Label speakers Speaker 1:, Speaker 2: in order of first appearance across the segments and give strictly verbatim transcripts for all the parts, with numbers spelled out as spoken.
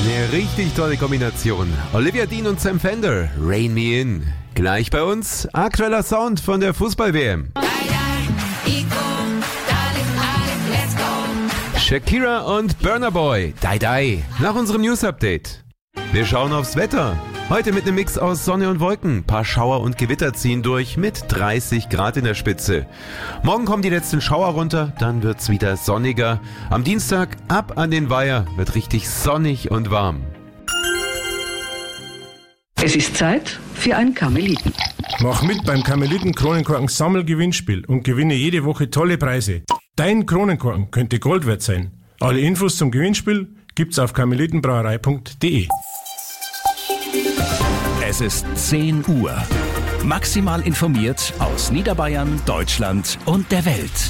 Speaker 1: Eine richtig tolle Kombination. Olivia Dean und Sam Fender, Rain Me In. Gleich bei uns aktueller Sound von der Fußball-W M. Shakira und Burna Boy, Die Die, nach unserem News-Update. Wir schauen aufs Wetter. Heute mit einem Mix aus Sonne und Wolken. Ein paar Schauer und Gewitter ziehen durch mit dreißig Grad in der Spitze. Morgen kommen die letzten Schauer runter, dann wird's wieder sonniger. Am Dienstag ab an den Weiher, wird richtig sonnig und warm.
Speaker 2: Es ist Zeit für ein Karmeliten.
Speaker 3: Mach mit beim Karmeliten-Kronenkorken-Sammelgewinnspiel und gewinne jede Woche tolle Preise. Dein Kronenkorken könnte Gold wert sein. Alle Infos zum Gewinnspiel gibt's auf karmelitenbrauerei punkt de.
Speaker 4: Es ist zehn Uhr. Maximal informiert aus Niederbayern, Deutschland und der Welt.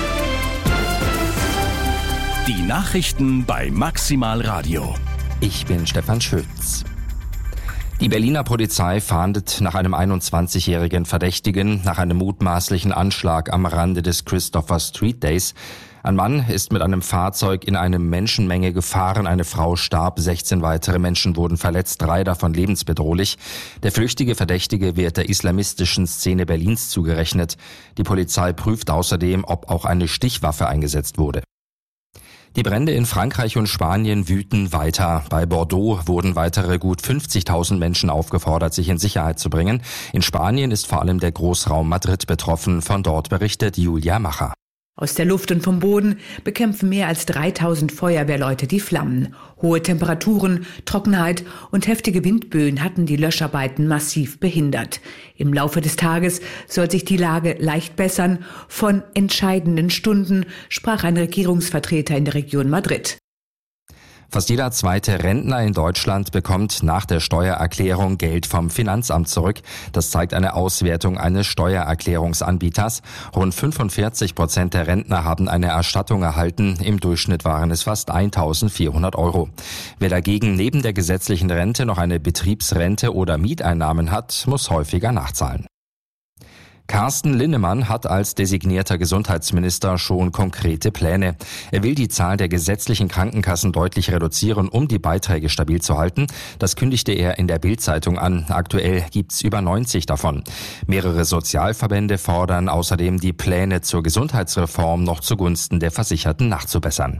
Speaker 4: Die Nachrichten bei Maximal Radio.
Speaker 5: Ich bin Stefan Schütz. Die Berliner Polizei fahndet nach einem einundzwanzigjährigen Verdächtigen nach einem mutmaßlichen Anschlag am Rande des Christopher Street Days. Ein Mann ist mit einem Fahrzeug in eine Menschenmenge gefahren, eine Frau starb, sechzehn weitere Menschen wurden verletzt, drei davon lebensbedrohlich. Der flüchtige Verdächtige wird der islamistischen Szene Berlins zugerechnet. Die Polizei prüft außerdem, ob auch eine Stichwaffe eingesetzt wurde. Die Brände in Frankreich und Spanien wüten weiter. Bei Bordeaux wurden weitere gut fünfzigtausend Menschen aufgefordert, sich in Sicherheit zu bringen. In Spanien ist vor allem der Großraum Madrid betroffen. Von dort berichtet Julia Macher.
Speaker 6: Aus der Luft und vom Boden bekämpfen mehr als dreitausend Feuerwehrleute die Flammen. Hohe Temperaturen, Trockenheit und heftige Windböen hatten die Löscharbeiten massiv behindert. Im Laufe des Tages soll sich die Lage leicht bessern. Von entscheidenden Stunden sprach ein Regierungsvertreter in der Region Madrid.
Speaker 5: Fast jeder zweite Rentner in Deutschland bekommt nach der Steuererklärung Geld vom Finanzamt zurück. Das zeigt eine Auswertung eines Steuererklärungsanbieters. Rund fünfundvierzig Prozent der Rentner haben eine Erstattung erhalten. Im Durchschnitt waren es fast eintausendvierhundert Euro. Wer dagegen neben der gesetzlichen Rente noch eine Betriebsrente oder Mieteinnahmen hat, muss häufiger nachzahlen. Carsten Linnemann hat als designierter Gesundheitsminister schon konkrete Pläne. Er will die Zahl der gesetzlichen Krankenkassen deutlich reduzieren, um die Beiträge stabil zu halten. Das kündigte er in der Bild-Zeitung an. Aktuell gibt's über neunzig davon. Mehrere Sozialverbände fordern außerdem, die Pläne zur Gesundheitsreform noch zugunsten der Versicherten nachzubessern.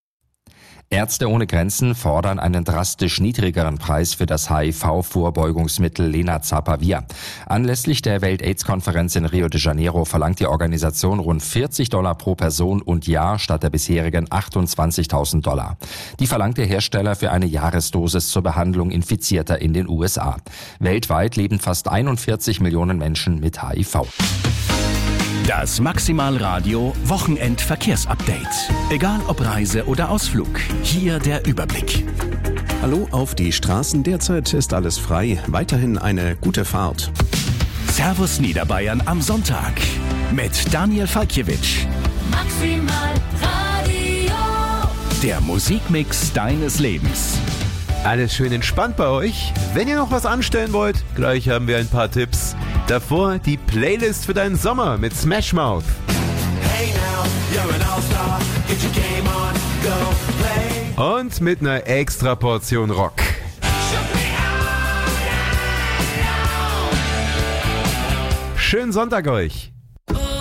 Speaker 5: Ärzte ohne Grenzen fordern einen drastisch niedrigeren Preis für das H I V-Vorbeugungsmittel Lenacapavir. Anlässlich der Welt-Aids-Konferenz in Rio de Janeiro verlangt die Organisation rund vierzig Dollar pro Person und Jahr statt der bisherigen achtundzwanzigtausend Dollar. Die verlangt der Hersteller für eine Jahresdosis zur Behandlung Infizierter in den U S A. Weltweit leben fast einundvierzig Millionen Menschen mit H I V.
Speaker 4: Das Maximalradio Wochenendverkehrsupdate. Egal ob Reise oder Ausflug, hier der Überblick.
Speaker 7: Hallo auf die Straßen, derzeit ist alles frei. Weiterhin eine gute Fahrt.
Speaker 4: Servus Niederbayern am Sonntag mit Daniel Falkiewicz.
Speaker 8: Maximal Radio.
Speaker 4: Der Musikmix deines Lebens.
Speaker 1: Alles schön entspannt bei euch. Wenn ihr noch was anstellen wollt, gleich haben wir ein paar Tipps. Davor die Playlist für deinen Sommer mit Smash Mouth.
Speaker 8: Hey now, you're an all-star. Get your game on, go play.
Speaker 1: Und mit einer extra Portion Rock. Schönen Sonntag euch.